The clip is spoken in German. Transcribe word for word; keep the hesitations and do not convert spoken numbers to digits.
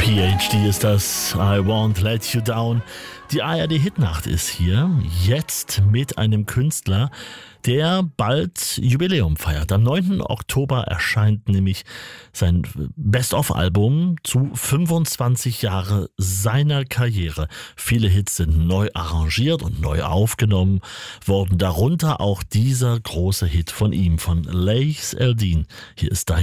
P H D ist das, I Won't Let You Down. Die A R D-Hitnacht ist hier, jetzt mit einem Künstler, der bald Jubiläum feiert. Am neunten Oktober erscheint nämlich sein Best-of-Album zu fünfundzwanzig Jahre seiner Karriere. Viele Hits sind neu arrangiert und neu aufgenommen worden, darunter auch dieser große Hit von ihm, von Laith Al-Deen. Hier ist dein